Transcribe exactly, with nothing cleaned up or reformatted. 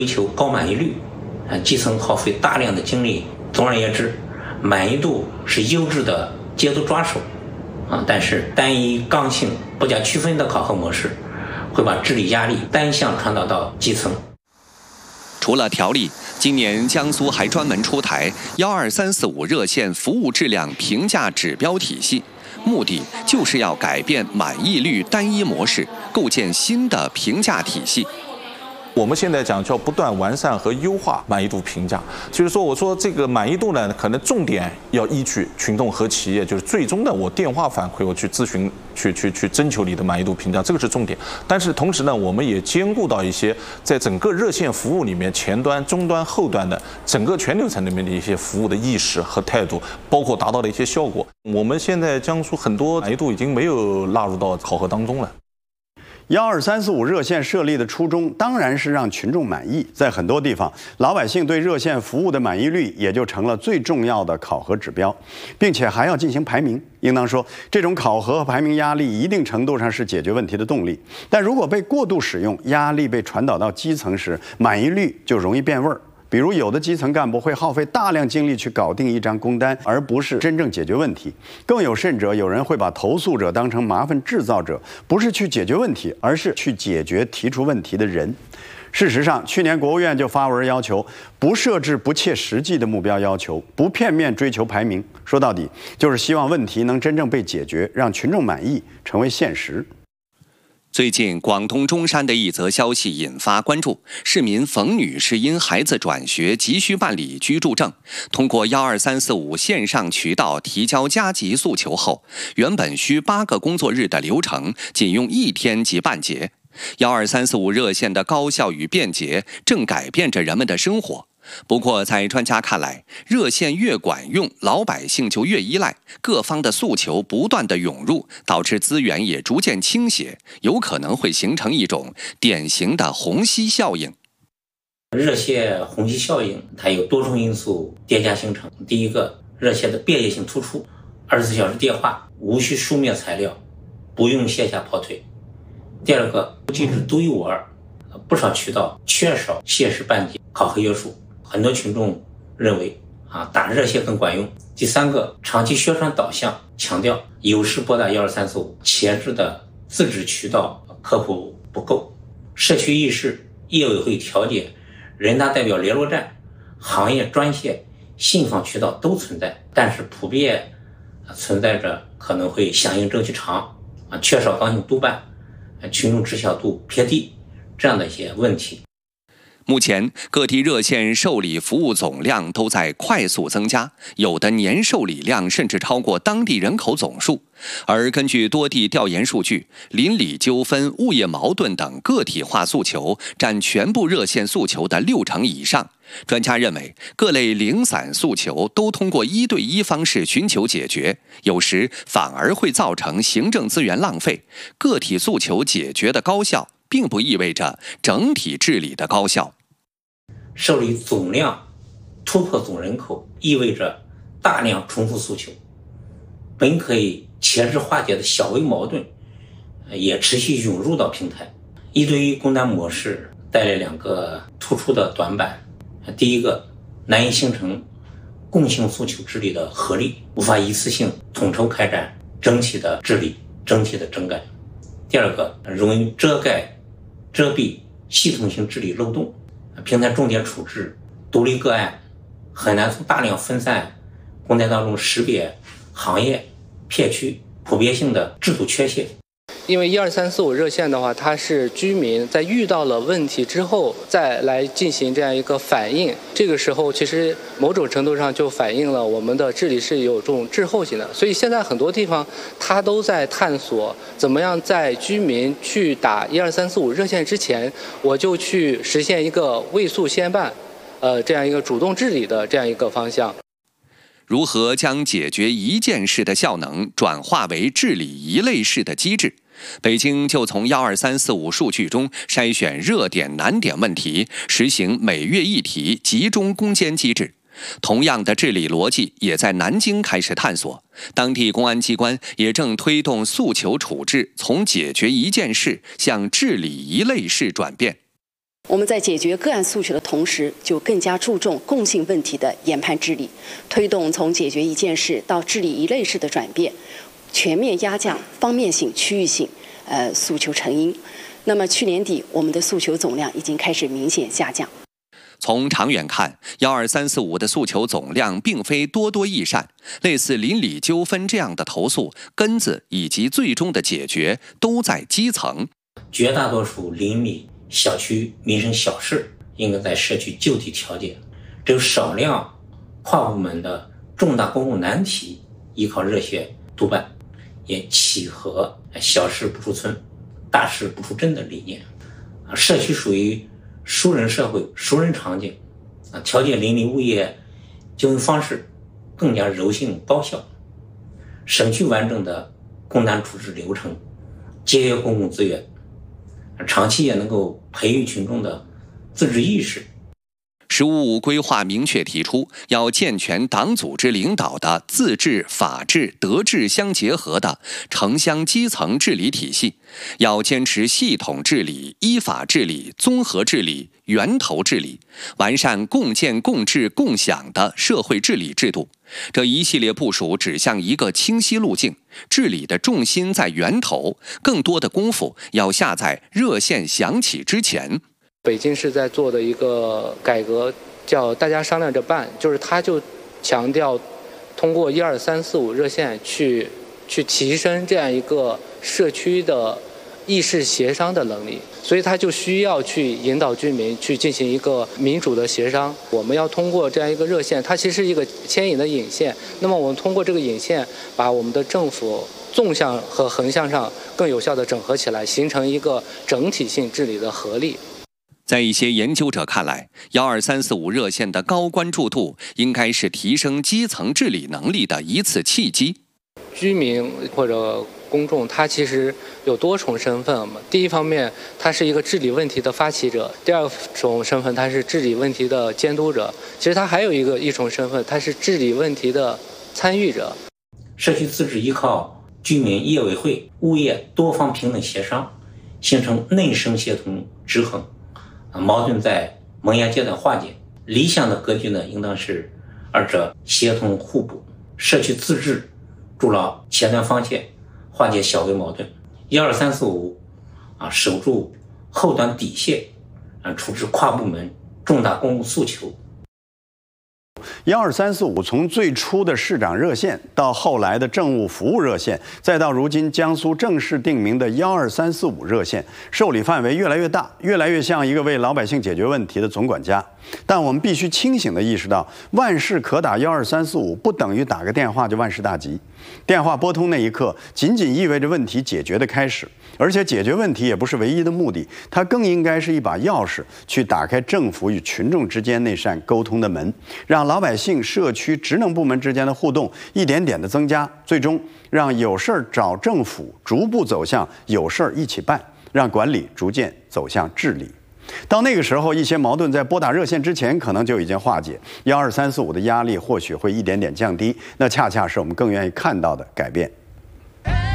追求高满意率，啊，基层耗费大量的精力。总而言之，满意度是优质的节奏抓手，啊，但是单一刚性不加区分的考核模式，会把治理压力单向传导到基层。 除了条例，今年江苏还专门出台幺二三四五热线服务质量评价指标体系，目的就是要改变满意率单一模式，构建新的评价体系。 我们现在讲叫不断完善和优化满意度评价，就是说，我说这个满意度呢，可能重点要依据群众和企业，就是最终的我电话反馈，我去咨询，去去去征求你的满意度评价，这个是重点。但是同时呢，我们也兼顾到一些在整个热线服务里面前端、中端、后端的整个全流程里面的一些服务的意识和态度，包括达到的一些效果。我们现在江苏很多满意度已经没有纳入到考核当中了。 幺二三四五热线设立的初衷当然是让群众满意，在很多地方，老百姓对热线服务的满意率也就成了最重要的考核指标，并且还要进行排名。应当说，这种考核和排名压力一定程度上是解决问题的动力，但如果被过度使用，压力被传导到基层时，满意率就容易变味儿。比如，有的基层干部会耗费大量精力去搞定一张工单，而不是真正解决问题。更有甚者，有人会把投诉者当成麻烦制造者，不是去解决问题，而是去解决提出问题的人。事实上，去年国务院就发文要求，不设置不切实际的目标要求，不片面追求排名。说到底，就是希望问题能真正被解决，让群众满意，成为现实。 最近，广东中山的一则消息引发关注。市民冯女士因孩子转学急需办理居住证，通过幺二三四五线上渠道提交加急诉求后，原本需八个工作日的流程，仅用一天即办结。幺二三四五热线的高效与便捷，正改变着人们的生活。不过，在专家看来，热线越管用，老百姓就越依赖，各方的诉求不断的涌入，导致资源也逐渐倾斜，有可能会形成一种典型的虹吸效应。 热线虹吸效应，它有多重因素叠加形成。第一个，热线的便捷性突出，二十四小时电话，无需书面材料，不用线下跑腿。第二个，机制独一无二，不少渠道缺少限时办结考核约束。很多群众认为啊，打热线更管用。第三个，长期宣传导向强调有事拨打幺二三四五，前置的自治渠道科普不够，社区议事、业委会调解、人大代表联络站、行业专线、信访渠道都存在，但是普遍存在着可能会响应周期长啊，缺少刚性督办，群众知晓度偏低这样的一些问题。 目前，各地热线受理服务总量都在快速增加，有的年受理量甚至超过当地人口总数。而根据多地调研数据，邻里纠纷、物业矛盾等个体化诉求占全部热线诉求的六成以上。专家认为，各类零散诉求都通过一对一方式寻求解决，有时反而会造成行政资源浪费。个体诉求解决的高效，并不意味着整体治理的高效。 受理总量突破总人口，意味着大量重复诉求，本可以前置化解的小微矛盾，也持续涌入到平台。一对一工单模式带来两个突出的短板：第一个，难以形成共性诉求治理的合力，无法一次性统筹开展整体的治理、整体的整改；第二个，容易遮盖、遮蔽系统性治理漏洞。平台重点处置独立个案，很难从大量分散工单当中识别行业、片区普遍性的制度缺陷。 因为一二三四五热线的话，它是居民在遇到了问题之后再来进行这样一个反应，这个时候其实某种程度上就反映了我们的治理是有这种滞后性的。所以现在很多地方它都在探索怎么样在居民去打一二三四五热线之前，我就去实现一个未诉先办，呃，这样一个主动治理的这样一个方向。 如何将解决一件事的效能转化为治理一类事的机制？北京就从幺二三四五数据中筛选热点难点问题，实行每月一题集中攻坚机制。同样的治理逻辑也在南京开始探索，当地公安机关也正推动诉求处置从解决一件事向治理一类事转变。 我们在解决个案诉求的同时，就更加注重共性问题的研判治理，推动从解决一件事到治理一类事的转变，全面压降方面性、区域性呃诉求成因。那么去年底，我们的诉求总量已经开始明显下降。 从长远看，幺二三四五的诉求总量并非多多益善，类似邻里纠纷这样的投诉，根子以及最终的解决都在基层。 绝大多数邻里、小区民生小事应该在社区就地调解，只有少量跨部门的重大公共难题依靠热线督办，也契合小事不出村、大事不出镇的理念。社区属于熟人社会、熟人场景，啊，调解邻里物业纠纷方式更加柔性高效，省去完整的公难处置流程，节约公共资源，长期也能够培育群众的自治意识。 十五五规划明确提出，要健全党组织领导的自治、法治、德治相结合的城乡基层治理体系，要坚持系统治理、依法治理、综合治理、源头治理，完善共建共治共享的社会治理制度。这一系列部署指向一个清晰路径，治理的重心在源头，更多的功夫要下在热线响起之前。 北京市在做的一个改革叫大家商量着办，就是他就强调通过一二三四五热线去去提升这样一个社区的议事协商的能力，所以他就需要去引导居民去进行一个民主的协商。我们要通过这样一个热线，它其实是一个牵引的引线，那么我们通过这个引线把我们的政府纵向和横向上更有效地整合起来，形成一个整体性治理的合力。 在一些研究者看来，幺二三四五热线的高关注度应该是提升基层治理能力的一次契机。 居民或者公众，他其实有多重身份嘛。第一方面，他是一个治理问题的发起者；第二种身份，他是治理问题的监督者。其实他还有一个一重身份，他是治理问题的参与者。 社区自治依靠居民、业委会、物业多方平等协商，形成内生协同制衡。矛盾在萌芽阶段化解，理想的格局呢，应当是二者协同互补，社区自治筑牢前端防线，化解小微矛盾；一二三四五啊，守住后端底线，啊，处置跨部门重大公共诉求。 一二三四五从最初的市长热线，到后来的政务服务热线，再到如今江苏正式定名的一二三四五热线，受理范围越来越大，越来越像一个为老百姓解决问题的总管家。但我们必须清醒地意识到，万事可打一二三四五不等于打个电话就万事大吉。电话拨通那一刻，仅仅意味着问题解决的开始，而且解决问题也不是唯一的目的，它更应该是一把钥匙，去打开政府与群众之间那扇沟通的门，让老百姓、社区、职能部门之间的互动一点点的增加，最终让有事儿找政府逐步走向有事儿一起办，让管理逐渐走向治理。到那个时候，一些矛盾在拨打热线之前可能就已经化解，一二三四五的压力或许会一点点降低，那恰恰是我们更愿意看到的改变。